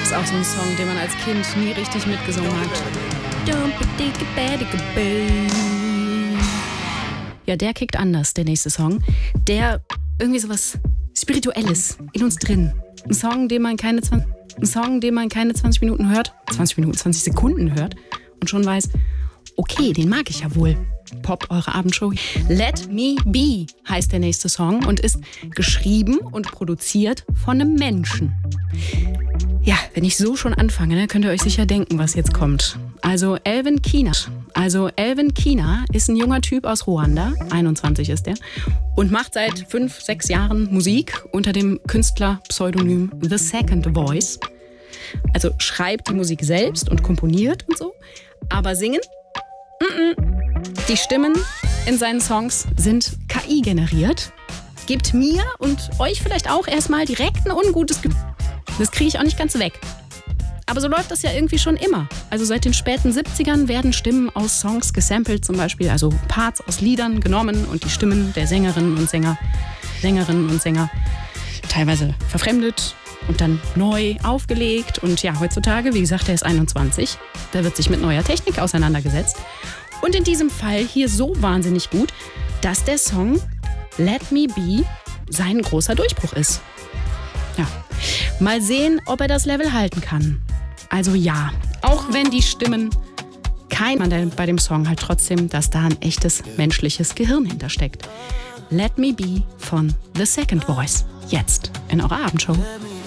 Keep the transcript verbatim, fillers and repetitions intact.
ist auch so ein Song, den man als Kind nie richtig mitgesungen hat. Ja, der kickt anders, der nächste Song. Der irgendwie sowas Spirituelles in uns drin. Ein Song, den man keine zwanzig, ein Song, den man keine zwanzig Minuten hört, zwanzig Minuten, zwanzig Sekunden hört und schon weiß, okay, den mag ich ja wohl. Pop, eure Abendshow. Let Me Be heißt der nächste Song und ist geschrieben und produziert von einem Menschen. Ja, wenn ich so schon anfange, ne, könnt ihr euch sicher denken, was jetzt kommt. Also Elvin Kina. Also Elvin Kina ist ein junger Typ aus Ruanda, einundzwanzig ist er, und macht seit fünf, sechs Jahren Musik unter dem Künstlerpseudonym The Second Voice. Also schreibt die Musik selbst und komponiert und so, aber singen? Mm-mm. Die Stimmen in seinen Songs sind K I generiert. Gibt mir und euch vielleicht auch erstmal direkt ein ungutes Gefühl. Das kriege ich auch nicht ganz weg. Aber so läuft das ja irgendwie schon immer. Also seit den späten siebzigern werden Stimmen aus Songs gesampelt zum Beispiel, also Parts aus Liedern genommen und die Stimmen der Sängerinnen und Sänger, Sängerinnen und Sänger teilweise verfremdet und dann neu aufgelegt. Und ja, heutzutage, wie gesagt, er ist einundzwanzig, da wird sich mit neuer Technik auseinandergesetzt. Und in diesem Fall hier so wahnsinnig gut, dass der Song Let Me Be sein großer Durchbruch ist. Ja, mal sehen, ob er das Level halten kann. Also ja, auch wenn die Stimmen kein Mann bei dem Song halt trotzdem, dass da ein echtes menschliches Gehirn hintersteckt. Let Me Be von The Second Voice. Jetzt in eurer Abendshow.